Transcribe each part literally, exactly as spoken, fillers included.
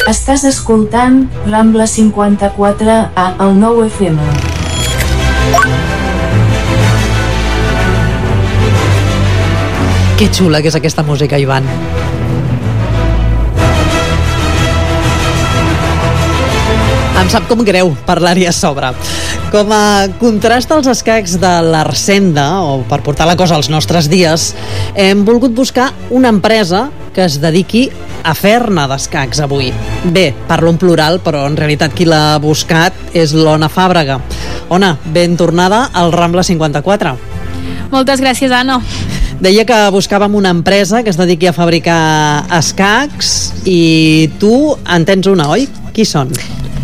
Estàs escoltant Rambla cinquanta-quatre a el nou F M. Que xula que és aquesta música, Ivan. Em sap com greu parlar-hi a sobre. Com a contrast als escacs de l'Arsenda, o per portar la cosa als nostres dies, hem volgut buscar una empresa que es dediqui a fer-ne d'escacs avui. Bé, parlo en plural, però en realitat qui l'ha buscat és l'Ona Fàbrega. Ona, ben tornada al Rambla cinquanta-quatre. Moltes gràcies, Anna. Deia que buscàvem una empresa que es dediqui a fabricar escacs i tu en tens una, oi? Qui són?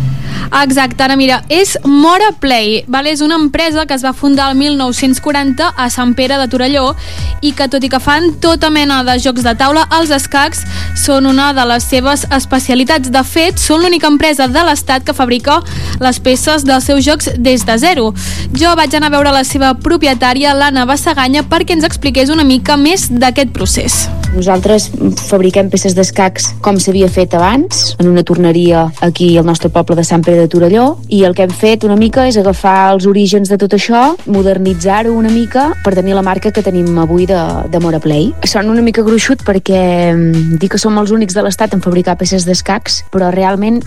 Exacte, ara mira, és Mora Play, vale? És una empresa que es va fundar el mil nou-cents quaranta a Sant Pere de Torelló i que, tot i que fan tota mena de jocs de taula, els escacs són una de les seves especialitats. De fet, són l'única empresa de l'Estat que fabrica les peces dels seus jocs des de zero. Jo vaig anar a veure la seva propietària, l'Anna Bassaganya, perquè ens expliqués una mica més d'aquest procés. Nosaltres fabriquem peces d'escacs com s'havia fet abans, en una torneria aquí al nostre poble de Sant Pere de Torelló, i el que hem fet una mica és agafar els orígens de tot això, modernitzar-ho una mica per tenir la marca que tenim avui de, de Mora Play. Són una mica gruixut perquè dir que som els únics de l'Estat en fabricar peces d'escacs, però realment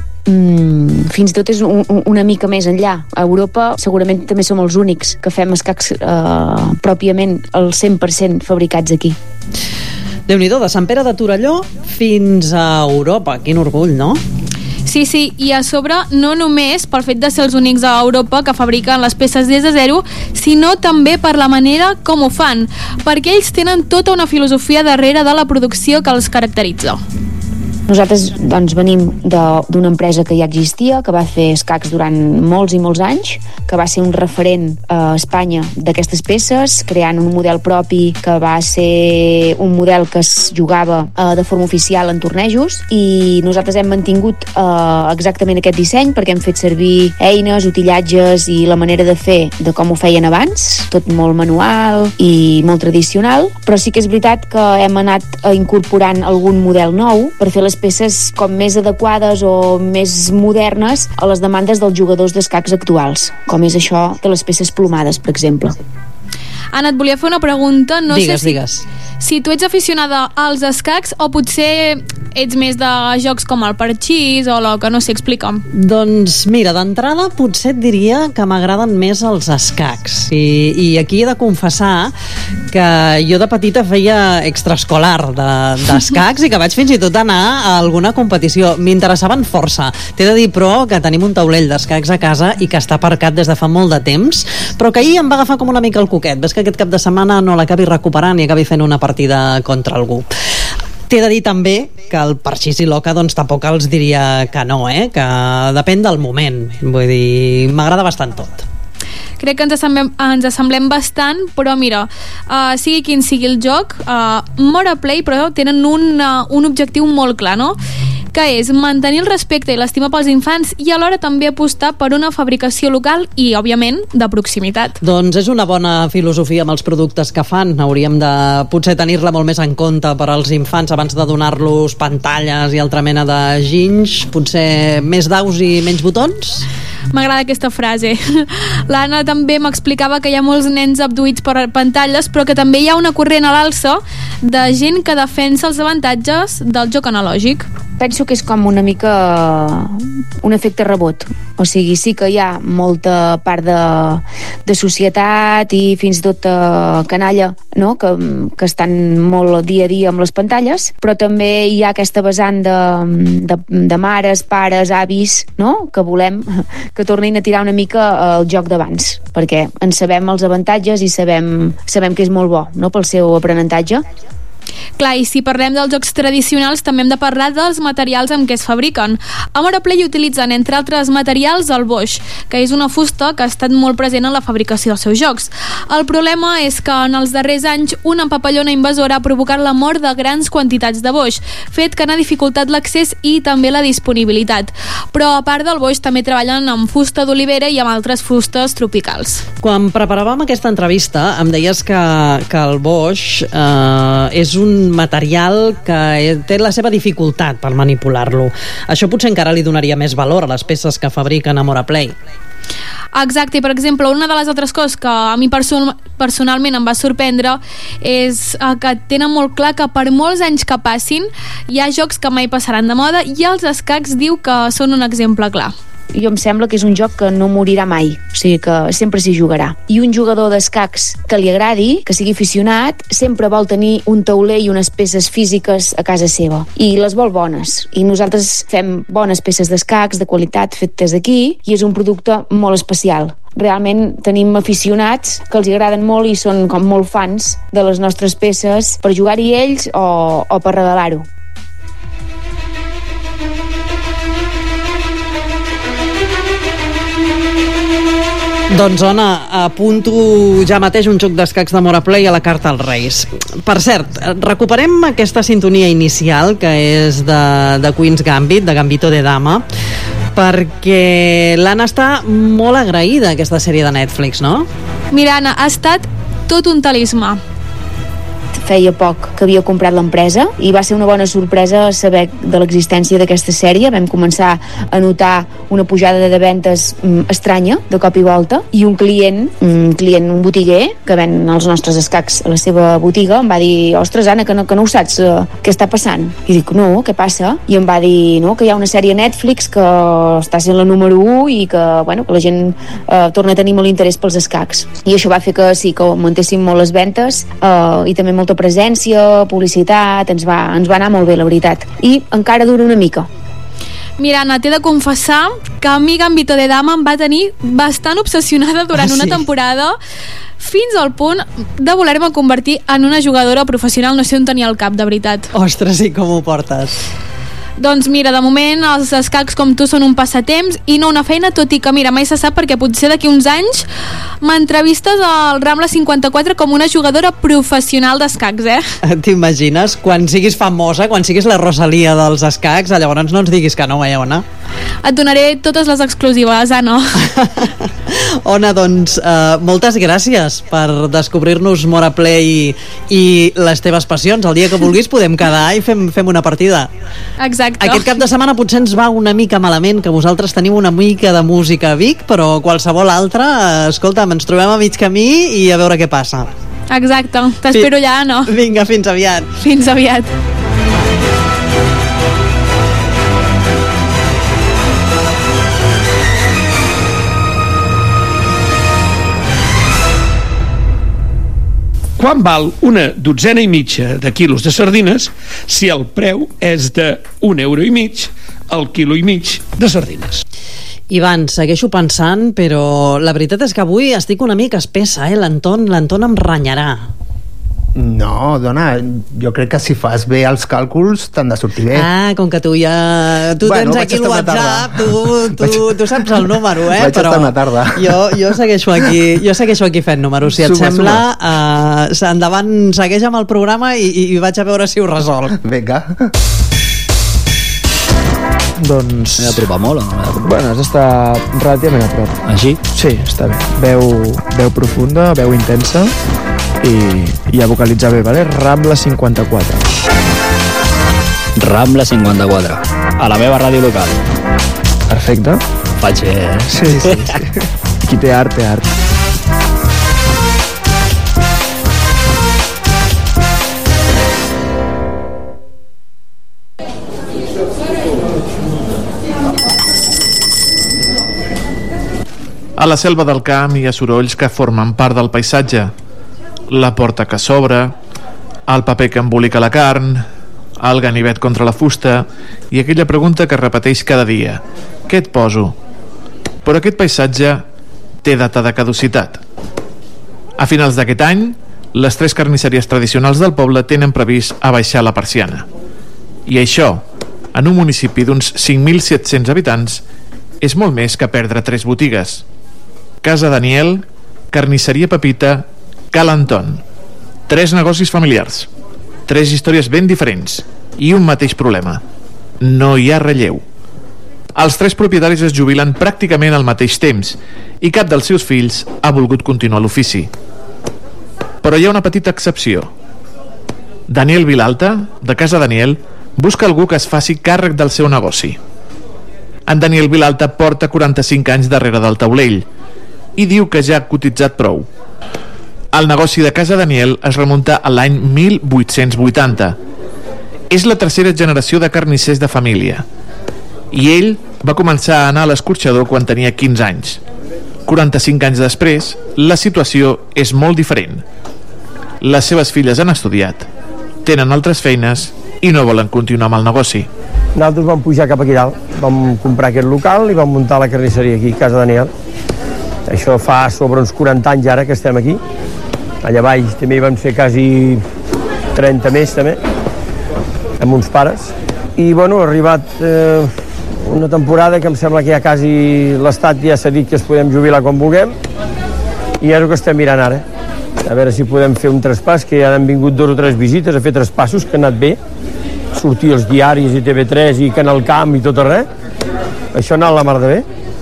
Mm, fins i tot és un, un, una mica més enllà. A Europa segurament també som els únics que fem escacs eh, pròpiament al cent per cent fabricats aquí. Déu-n'hi-do, de Sant Pere de Torelló fins a Europa. Quin orgull, no? Sí, sí, i a sobre no només pel fet de ser els únics a Europa que fabriquen les peces des de zero, sinó també per la manera com ho fan, perquè ells tenen tota una filosofia darrere de la producció que els caracteritza. Nosaltres doncs, venim d'una empresa que ja existia, que va fer escacs durant molts i molts anys, que va ser un referent a Espanya d'aquestes peces, creant un model propi que va ser un model que es jugava eh, de forma oficial en tornejos, i nosaltres hem mantingut eh, exactament aquest disseny perquè hem fet servir eines, utillatges i la manera de fer de com ho feien abans, tot molt manual i molt tradicional, però sí que és veritat que hem anat incorporant algun model nou per fer les peces com més adequades o més modernes a les demandes dels jugadors d'escacs actuals, com és això de les peces plomades, per exemple. Anna, et volia fer una pregunta. No digues, sé si, digues. Si tu ets aficionada als escacs o potser ets més de jocs com el parxís o el que no sé, explica'm. Doncs mira, d'entrada potser et diria que m'agraden més els escacs. I, i aquí he de confessar que jo de petita feia extraescolar d'escacs de, i que vaig fins i tot anar a alguna competició. M'interessaven força. T'he de dir, però, que tenim un taulell d'escacs a casa i que està aparcat des de fa molt de temps, però que ahir em va agafar com una mica el coquet. Ves que aquest cap de setmana no l'acabi recuperant i acabi fent una partida contra algú. T'he de dir també que el parxís i l'oca doncs tampoc els diria que no, eh? Que depèn del moment. Vull dir, m'agrada bastant tot. Crec que ens assemblem, ens assemblem bastant, però mira, uh, sigui quin sigui el joc, uh, Mora Play, però tenen un, uh, un objectiu molt clar, no? Que és mantenir el respecte i l'estima pels infants i alhora també apostar per una fabricació local i, òbviament, de proximitat. Doncs és una bona filosofia amb els productes que fan. Hauríem de potser tenir-la molt més en compte per als infants abans de donar-los pantalles i altra mena de ginys. Potser més daus i menys botons? M'agrada aquesta frase. L'Anna també m'explicava que hi ha molts nens abduïts per pantalles, però que també hi ha una corrent a l'alça de gent que defensa els avantatges del joc analògic. Penso que és com una mica un efecte rebot. O sigui, sí que hi ha molta part de, de societat i fins i tot eh, canalla, no? que, que estan molt dia a dia amb les pantalles, però també hi ha aquesta vessant de, de, de mares, pares, avis, no? que volem que tornin a tirar una mica el joc d'abans, perquè en sabem els avantatges i sabem, sabem que és molt bo, no? pel seu aprenentatge. Clar, i si parlem dels jocs tradicionals també hem de parlar dels materials amb què es fabriquen. A Mora Play utilitzen, entre altres materials, el boix, que és una fusta que ha estat molt present en la fabricació dels seus jocs. El problema és que en els darrers anys una papallona invasora ha provocat la mort de grans quantitats de boix, fet que n'ha dificultat l'accés i també la disponibilitat. Però a part del boix també treballen amb fusta d'olivera i amb altres fustes tropicals. Quan preparàvem aquesta entrevista em deies que, que el boix eh, és és un material que té la seva dificultat per manipular-lo. Això potser encara li donaria més valor a les peces que fabriquen a Moraplay. Exacte, i per exemple, una de les altres coses que a mi person personalment em va sorprendre és eh, que tenen molt clar que per molts anys que passin hi ha jocs que mai passaran de moda, i els escacs diu que són un exemple clar. Jo em sembla que és un joc que no morirà mai, o sigui que sempre s'hi jugarà. I un jugador d'escacs que li agradi, que sigui aficionat, sempre vol tenir un tauler i unes peces físiques a casa seva, i les vol bones. I nosaltres fem bones peces d'escacs de qualitat fetes aquí, i és un producte molt especial. Realment tenim aficionats que els agraden molt i són com molt fans de les nostres peces per jugar-hi ells o, o per regalar-ho. Doncs, Ona, apunto ja mateix un joc d'escacs de Moraplay a la carta als Reis. Per cert, recuperem aquesta sintonia inicial, que és de, de Queen's Gambit, de Gambito de Dama, perquè l'Anna està molt agraïda a aquesta sèrie de Netflix, no? Mira, Anna, ha estat tot un talismà. Feia poc que havia comprat l'empresa i va ser una bona sorpresa saber de l'existència d'aquesta sèrie. Vam començar a notar una pujada de ventes mm, estranya, de cop i volta, i un client, un client, un botiguer que ven els nostres escacs a la seva botiga, em va dir: ostres, Anna, que no, que no ho saps, uh, què està passant? I dic: no, què passa? I em va dir: no, que hi ha una sèrie a Netflix que està sent la número u i que, bueno, que la gent uh, torna a tenir molt interès pels escacs. I això va fer que sí, que augmentéssim molt les ventes uh, i també molta presència, publicitat, ens va, ens va anar molt bé, la veritat. I encara dura una mica. Mira, Anna, t'he de confessar que a mi Gambito de Dama em va tenir bastant obsessionada durant ah, sí? una temporada, fins al punt de voler-me convertir en una jugadora professional. No sé on tenia el cap, de veritat. Ostres, i com ho portes? Doncs mira, de moment els escacs com tu són un passatemps i no una feina, tot i que mira, mai se sap, perquè potser d'aquí uns anys m'entrevistes al Rambla cinquanta-quatre com una jugadora professional d'escacs, eh? T'imagines? Quan siguis famosa, quan siguis la Rosalia dels escacs, llavors no ens diguis que no, eh, Ona? Et donaré totes les exclusives, Anna. Ona, doncs, uh, moltes gràcies per descobrir-nos Moraplay i, i les teves passions. El dia que vulguis podem quedar i fem, fem una partida. Exacte. Aquest cap de setmana potser ens va una mica malament, que vosaltres teniu una mica de música a Vic, però qualsevol altra, escolta'm, ens trobem a mig camí i a veure què passa. Exacte. T'espero allà, Anna. Vinga, fins aviat. Fins aviat. Quan val una dotzena i mitja de quilos de sardines si el preu és de un euro i mig el quilo i mig de sardines? Ivan, segueixo pensant, però la veritat és que avui estic una mica espessa, eh? L'Anton, l'Anton em renyarà. No, dona, jo crec que si fas bé els càlculs t'han de sortir bé. Ah, com que tu ja... Tu bueno, tens aquí el WhatsApp, tu, tu, vaig... tu saps el número, eh? Vaig però estar una tarda. Jo, jo, segueixo aquí, jo segueixo aquí fent números. Si et suma, sembla, uh, endavant, segueix amb el programa i, i vaig a veure si ho resol. Vinga. Doncs... M'he d'apropar molt o no m'he d'apropar? Bueno, has d'estar relativament a prop. Així? Sí, està bé. Veu, veu profunda, veu intensa i, i a vocalitzar bé, vale? Rambla cinquanta-quatre. Rambla cinquanta-quatre. A la meva ràdio local. Perfecte. Faig bé, eh? Sí, sí, sí. Qui té art, té art. A la selva del camp hi ha sorolls que formen part del paisatge. La porta que s'obre, el paper que embolica la carn, el ganivet contra la fusta i aquella pregunta que repeteix cada dia: què et poso? Però aquest paisatge té data de caducitat. A finals d'aquest any, les tres carnisseries tradicionals del poble tenen previst abaixar la persiana. I això, en un municipi d'uns cinc mil set-cents habitants, és molt més que perdre tres botigues. Casa Daniel, Carnisseria Pepita, Cal Anton. Tres negocis familiars, tres històries ben diferents i un mateix problema: no hi ha relleu. Els tres propietaris es jubilen pràcticament al mateix temps i cap dels seus fills ha volgut continuar l'ofici. Però hi ha una petita excepció. Daniel Vilalta, de Casa Daniel, busca algú que es faci càrrec del seu negoci. En Daniel Vilalta porta quaranta-cinc anys darrere del taulell i diu que ja ha cotitzat prou. El negoci de Casa Daniel es remunta a l'any mil vuit-cents vuitanta. És la tercera generació de carnissers de família i ell va començar a anar a l'escorxador quan tenia quinze anys. quaranta-cinc anys després, la situació és molt diferent. Les seves filles han estudiat, tenen altres feines i no volen continuar amb el negoci. Nosaltres vam pujar cap aquí dalt, vam comprar aquest local i vam muntar la carnisseria aquí, Casa Daniel. Això fa sobre uns quaranta anys ara que estem aquí. Allà baix també hi vam ser quasi trenta més també, amb uns pares. I bueno, ha arribat eh, una temporada que em sembla que ja quasi l'Estat ja s'ha dit que es podem jubilar quan vulguem i és el que estem mirant ara. A veure si podem fer un traspàs, que ja han vingut dos o tres visites a fer traspassos, que han anat bé. Sortir els diaris i T V tres i Canal Camp i tot arreu. Això ha anat la mar de bé.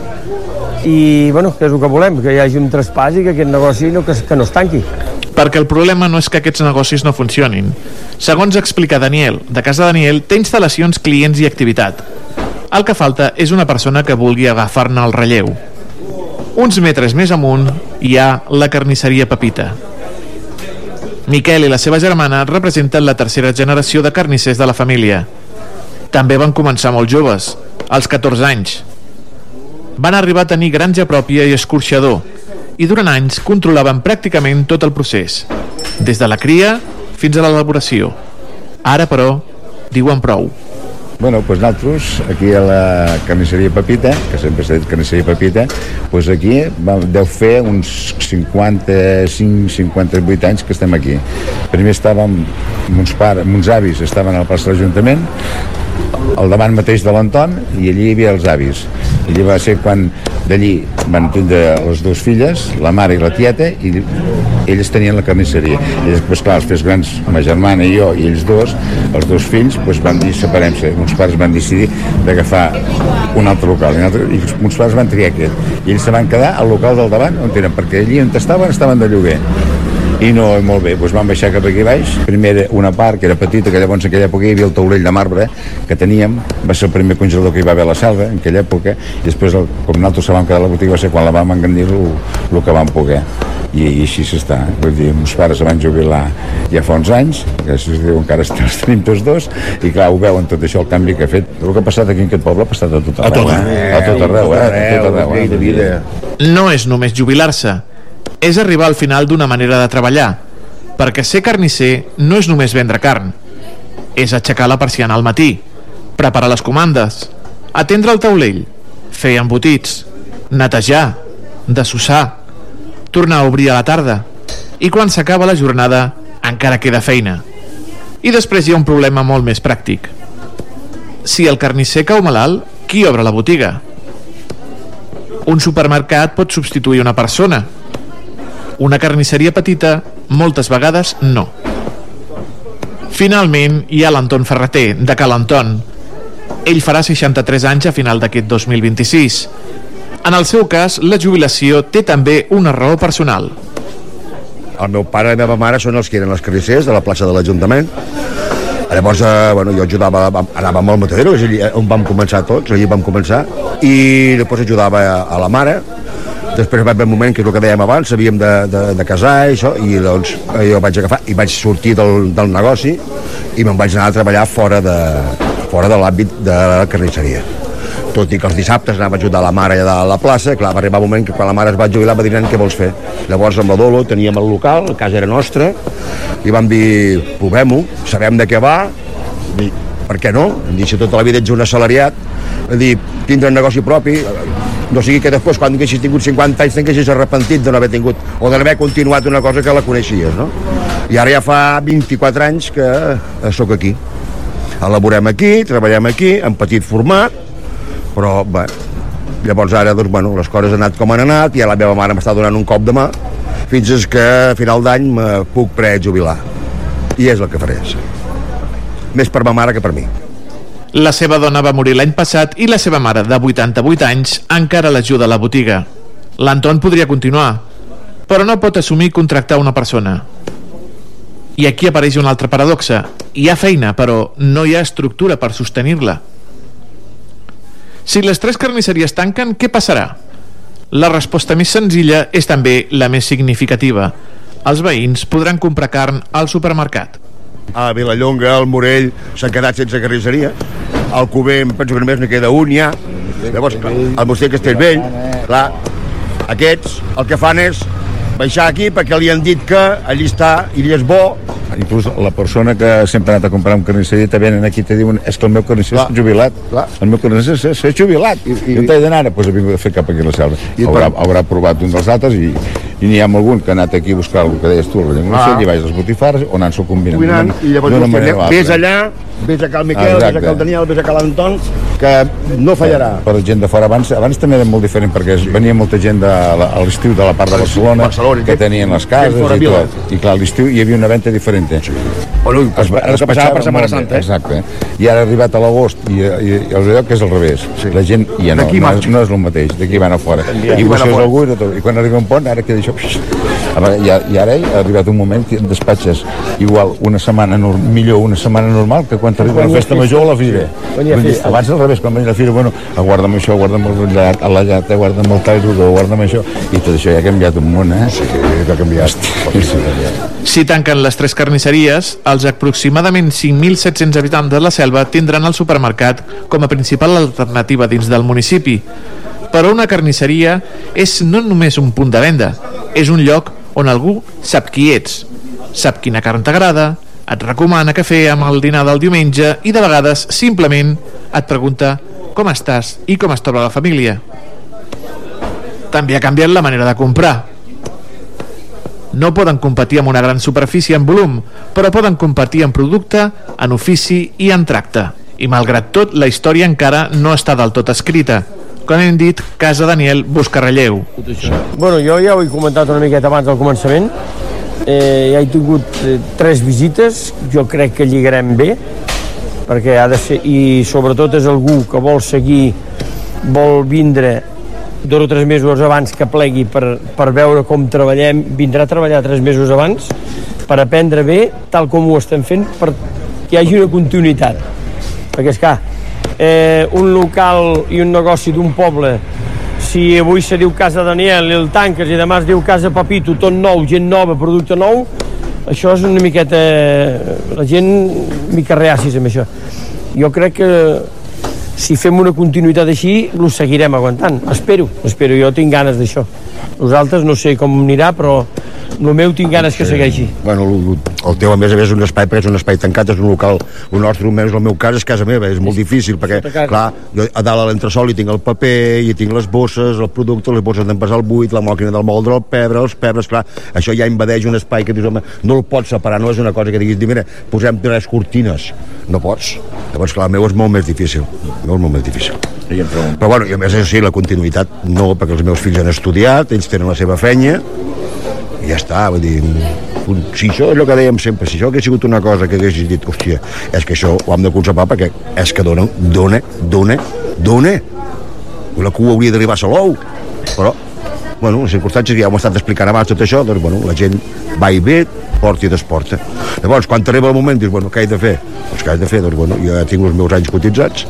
I, bueno, que és el que volem, que hi hagi un traspàs i que aquest negoci no, que, que no es tanqui. Perquè el problema no és que aquests negocis no funcionin. Segons explica Daniel, de Casa Daniel té instal·lacions, clients i activitat. El que falta és una persona que vulgui agafar-ne el relleu. Uns metres més amunt hi ha la carnisseria Pepita. Miquel i la seva germana representen la tercera generació de carnissers de la família. També van començar molt joves, als catorze anys. Van arribar a tenir granja pròpia i escorxador, i durant anys controlaven pràcticament tot el procés, des de la cria fins a l'elaboració. Ara, però, diuen prou. Bueno, doncs nosaltres, aquí a la carnisseria Pepita, que sempre s'ha dit carnisseria Pepita, doncs aquí vam, deu fer uns cinquanta-cinc cinquanta-vuit anys que estem aquí. Primer estàvem, uns pares, uns avis estaven a la plaça de l'Ajuntament, al davant mateix de l'Anton, i allí hi havia els avis. I allí va ser quan d'allí van tindre les dues filles, la mare i la tieta, i ells tenien la carnisseria. I després, clar, els tres grans, ma germana i jo, i ells dos, els dos fills, doncs van dir, separem-se. Uns pares van decidir d'agafar un altre local, i, un altre, i uns pares van triar aquest. I ells se van quedar al local del davant, on eren, perquè allí on estaven, estaven de lloguer. I no, molt bé, doncs vam baixar cap aquí baix. Primer una part que era petita, que llavors en aquella època hi havia el taulell de marbre que teníem, va ser el primer congelador que hi va haver a la selva en aquella època, i després, el, com nosaltres se vam quedar a la botiga, va ser quan la vam engrandir el, el que vam poder. I, i així s'està. Vull dir, meus pares se van jubilar ja fa uns anys, que si us diu encara els tenim tots dos, i clar, ho veuen tot això, el canvi que ha fet. El que ha passat aquí en aquest poble ha passat a tot arreu. A tot arreu, eh? A tot arreu. No és només jubilar-se, és arribar al final d'una manera de treballar, perquè ser carnisser no és només vendre carn, és aixecar la persiana al matí, preparar les comandes, atendre el taulell, fer embotits, netejar, dessossar, tornar a obrir a la tarda, i quan s'acaba la jornada encara queda feina. I després hi ha un problema molt més pràctic. Si el carnisser cau malalt, qui obre la botiga? Un supermercat pot substituir una persona. Una carnisseria petita, moltes vegades, no. Finalment, hi ha l'Anton Ferreter, de Cal Anton. Ell farà seixanta-tres anys a final d'aquest dos mil vint-i-sis. En el seu cas, la jubilació té també una raó personal. El meu pare i la meva mare són els que eren els carnissers de la plaça de l'Ajuntament. Llavors, eh, bueno, jo ajudava, anava molt matadero, és allí on vam començar tots, allí vam començar, i després ajudava a, a la mare. Després va haver un moment, que és el que dèiem abans, havíem de, de, de casar i això, i doncs jo vaig agafar i vaig sortir del, del negoci i me'n vaig anar a treballar fora de, fora de l'àmbit de la carnisseria. Tot i que els dissabtes anava a ajudar la mare a la plaça, clar, va arribar un moment que quan la mare es va jubilar va dir, nen, què vols fer? Llavors amb la Dolo teníem el local, la casa era nostra, i vam dir, provem-ho, sabem de què va, i per què no? Vam dir, si tota la vida ets un assalariat, vam dir, tindre un negoci propi, no sigui que després, quan haguessis tingut cinquanta anys, t'haguessis arrepentit de no haver tingut, o de no haver continuat una cosa que la coneixies, no? I ara ja fa vint-i-quatre anys que sóc aquí. Elaborem aquí, treballem aquí, en petit format, però bé, llavors ara doncs, bueno, les coses han anat com han anat i la meva mare m'està donant un cop de mà fins que a final d'any me puc prejubilar, i és el que faré, més per ma mare que per mi. La seva dona va morir l'any passat i la seva mare, de vuitanta-vuit anys, encara l'ajuda a la botiga. L'Anton podria continuar, però no pot assumir contractar una persona. I aquí apareix un altre paradoxa. Hi ha feina, però no hi ha estructura per sostenir-la. Si les tres carnisseries tanquen, què passarà? La resposta més senzilla és també la més significativa. Els veïns podran comprar carn al supermercat. A Vilallonga, al Morell, s'han quedat sense carnisseria. Al Cuber, em penso que només n'hi queda un ja. Llavors, al Mostell Castellvell, clar, aquests el que fan és baixar aquí perquè li han dit que allí està i li és bo. Inclús la persona que sempre ha anat a comprar un carnisseria te venen aquí i te diuen és que el meu carnisser s'ha jubilat. Clar. El meu carnisser s'ha jubilat. I, i, I on t'he d'anar? Doncs ha vingut a fer cap aquí a la selva. Haurà, haurà provat un dels altres i, i n'hi ha algun que ha anat aquí a buscar el que deies tu, la llengua ah. i vaig als botifarres on han s'ho combinant. Cuinant, i llavors vostè, vés allà, vés a cal Miquel, Exacte. vés a cal Daniel, vés a cal Anton, que no fallarà. Per gent de fora, abans, abans també era molt diferent perquè sí. venia molta gent de, a l'estiu de la part de Barcelona, Barcelona que tenien les cases i tot. I clar, a l'estiu hi havia una venda diferent. Sí. Bueno, es, es, es passava per Setmana Santa. Eh? Exacte. I ara ha arribat a l'agost i, i, i el lloc és al revés. Sí. La gent ja no, no, és, no és el mateix, d'aquí van a fora. I busques algú i, i quan arriba un pont, ara queda això... I, i ara ha arribat un moment que despatxes igual una setmana, millor una setmana normal que quan t'arriba la festa major o la fira. Abans al revés, quan venia la fira, bueno, guarda'm això, guarda'm el llat, la llata, guarda'm el tall rodó, guarda'm això, i tot això ja ha canviat un món, eh? Sí, que ha canviat. Si tanquen les tres carnisseries, els aproximadament cinc mil set-cents habitants de la Selva tindran el supermercat com a principal alternativa dins del municipi. Però una carnisseria és no només un punt de venda, és un lloc on algú sap qui ets, sap quina carn t'agrada, et recomana cafè amb el dinar del diumenge i de vegades simplement et pregunta com estàs i com es troba la família. També ha canviat la manera de comprar. No poden competir amb una gran superfície en volum, però poden competir en producte, en ofici i en tracte. I malgrat tot, la història encara no està del tot escrita. Com hem dit, Casa Daniel busca relleu. Bueno, jo ja ho he comentat una miqueta abans del començament. Eh, ja he tingut eh, tres visites, jo crec que lligarem bé, perquè ha de ser, i sobretot és algú que vol seguir, vol vindre dos o tres mesos abans que plegui per, per veure com treballem, vindrà a treballar tres mesos abans per aprendre bé, tal com ho estem fent, perquè hi hagi una continuïtat. Perquè, esclar, eh, un local i un negoci d'un poble, si avui se diu Casa Daniel i el tanques i demà es diu Casa Papito, tot nou, gent nova, producte nou, això és una miqueta... la gent mica reacis amb això. Jo crec que si fem una continuïtat així, ho seguirem aguantant. Espero, espero, jo tinc ganes d'això. Nosaltres no sé com anirà, però el meu tinc ganes que segueixi. Bueno, el, el teu a més a més és un espai, perquè és un espai tancat, és un local, el nostre, almenys el meu cas és casa meva, és molt difícil, perquè, clar, jo a dalt a l'entresol hi tinc el paper, hi tinc les bosses, el producte, les bosses d'envasar el buit, la màquina del moldre, el pebre, els pebres, clar, això ja invadeix un espai que dius, home, no el pots separar, no és una cosa que diguis, mira, posem tres cortines, no pots. Llavors, clar, el meu és molt més difícil, el meu és molt més difícil. Però, bueno, i a més, sí, la continuïtat no, perquè els meus fills han estudiat, ells tenen la seva feina, i ja està, vull dir, si això és el que dèiem sempre, si això hagués sigut una cosa que haguessis dit, hòstia, és que això ho hem de conservar perquè és que dona, dona, dona, dona. La cua hauria d'arribar a Salou, però, bueno, les circumstàncies que ja ho hem estat explicant abans tot això, doncs, bueno, la gent va i ve, porta i desporta. Llavors, quan t'arriba el moment, dius, bueno, què he de fer? Doncs què he de fer? Doncs, bueno, jo ja tinc els meus anys cotitzats,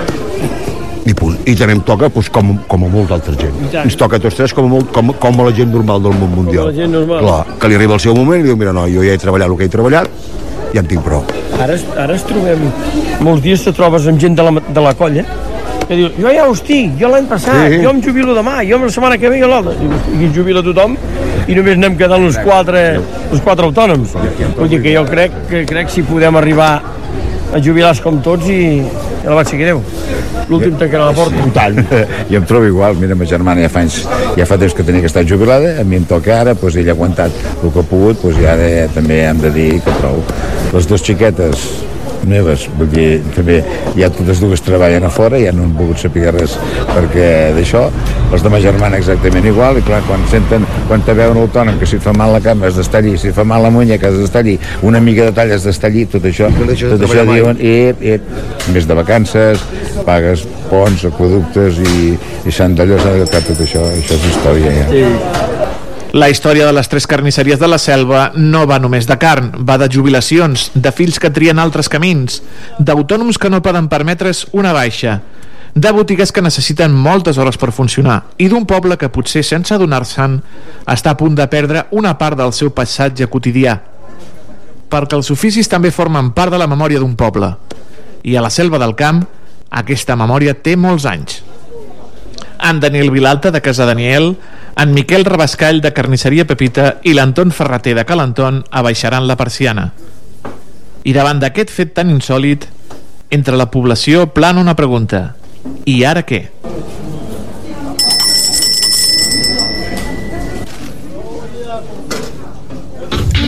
i punt. I també em toca doncs, com, com a molta altra gent. Ens toca a tots tres com a, molt, com, com a la gent normal del món mundial. Com a la gent normal. Clar, que li arriba el seu moment i diu, mira, no, jo ja he treballat el que he treballat, ja en tinc prou. Ara, ara es trobem, molts dies te trobes amb gent de la, de la colla, que diu, jo ja ho estic, jo l'any passat, sí. jo em jubilo demà, jo la setmana que ve jo l'altre. I es jubila tothom i només anem quedant els quatre, els quatre autònoms. Vull dir que jo crec que crec si podem arribar a jubilar-se com tots i ja la vaig seguir Déu. L'últim tancarà la porta. Tant. Jo em trobo igual, mira, ma germana ja fa, anys, ja fa temps que tenia que estar jubilada, a mi em toca ara, doncs ella ha aguantat el que ha pogut, doncs ja de, també hem de dir que prou. Les dues xiquetes meves, vull dir, també ja totes dues treballen a fora, ja no han pogut saber res perquè d'això, les de ma germana exactament igual, i clar, quan senten, quan te veuen autònom que si et fa mal la cama has d'estar allí, si et fa mal la muñeca has d'estar allí, una mica de tall has d'estar allí, tot això, tot això diuen, i, i més de vacances, pagues ponts, aqueductes i, i Sant d'allò s'ha d'agafar tot això, això és història ja. Sí. La història de les tres carnisseries de la Selva no va només de carn, va de jubilacions, de fills que trien altres camins, d'autònoms que no poden permetre's una baixa, de botigues que necessiten moltes hores per funcionar i d'un poble que potser sense adonar-se'n està a punt de perdre una part del seu paisatge quotidià. Perquè els oficis també formen part de la memòria d'un poble i a la Selva del Camp aquesta memòria té molts anys. En Daniel Vilalta de Casa Daniel, en Miquel Rabascall de Carnisseria Pepita i l'Anton Ferreter de Calanton abaixaran la persiana. I davant d'aquest fet tan insòlit, entre la població plana una pregunta: i ara què?